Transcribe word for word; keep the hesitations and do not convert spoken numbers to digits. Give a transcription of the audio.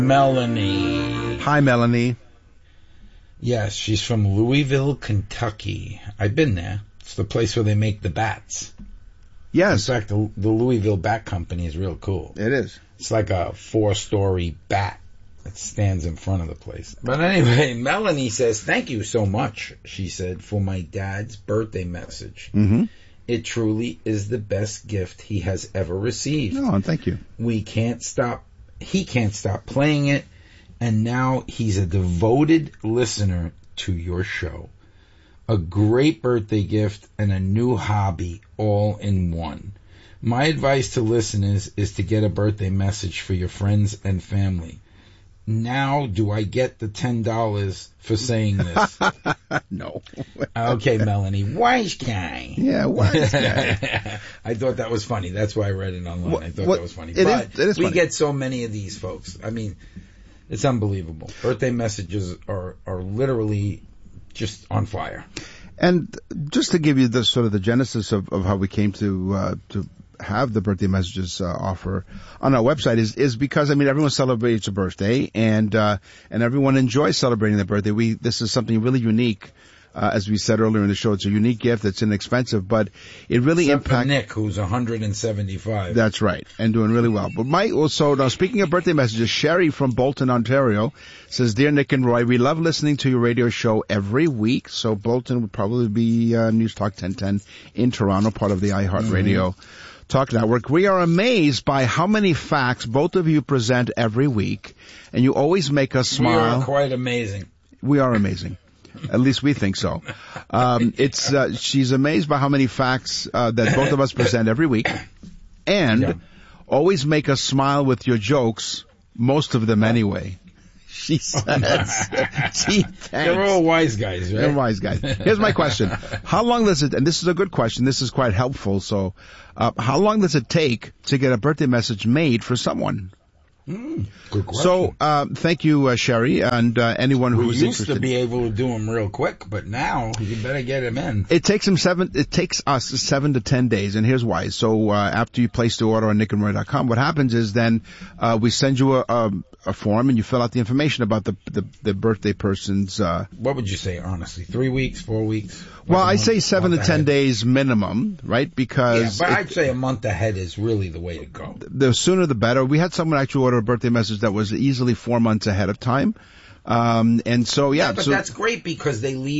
Melanie. Hi, Melanie. Yes, she's from Louisville, Kentucky. I've been there. It's the place where they make the bats. Yes. In fact, the, the Louisville Bat Company is real cool. It is. It's like a four-story bat that stands in front of the place. But anyway, Melanie says, thank you so much, she said, for my dad's birthday message. Mm-hmm. It truly is the best gift he has ever received. Oh, thank you. We can't stop, he can't stop playing it, and now he's a devoted listener to your show. A great birthday gift and a new hobby all in one. My advice to listeners is to get a birthday message for your friends and family. Now, do I get the ten dollars for saying this? No. Okay, Melanie. Wise guy. Yeah, wise guy. I thought that was funny. That's why I read it online. What, I thought what, that was funny. It but is, it is we funny. get so many of these, folks. I mean, it's unbelievable. Birthday messages are, are literally just on fire. And just to give you the sort of the genesis of, of how we came to uh, to have the birthday messages uh, offer on our website is is because I mean everyone celebrates a birthday and uh, and everyone enjoys celebrating their birthday. We this is something really unique. Uh, as we said earlier in the show, it's a unique gift. It's inexpensive, but it really impacts Nick, who's one hundred seventy-five. That's right, and doing really well. But my also now speaking of birthday messages, Sherry from Bolton, Ontario, says, "Dear Nick and Roy, we love listening to your radio show every week." So Bolton would probably be uh, News Talk ten ten in Toronto, part of the iHeartRadio mm-hmm. Talk Network. We are amazed by how many facts both of you present every week, and you always make us smile. We are quite amazing. We are amazing. At least we think so. Um, it's uh, she's amazed by how many facts uh, that both of us present every week, and yeah. always make us smile with your jokes. Most of them, anyway. She says. Gee, thanks. They're all wise guys, right? They're wise guys. Here's my question: how long does it? And this is a good question. This is quite helpful. So, uh, how long does it take to get a birthday message made for someone? Mm, good question. So, uh, thank you, uh, Sherry, and uh, anyone who we was used interested. to be able to do them real quick, but now you better get them in. It takes them seven. It takes us seven to ten days, and here's why. So, uh, after you place the order on nick and roy dot com, what happens is then uh, we send you a, a, a form, and you fill out the information about the the, the birthday person's. Uh, what would you say, honestly? Three weeks, four weeks? Well, I say seven to ten ahead. days minimum, right? Because yeah, but it, I'd say a month ahead is really the way to go. The sooner the better. We had someone actually order a birthday message that was easily four months ahead of time, um, and so yeah. Yeah, but so, that's great because they leave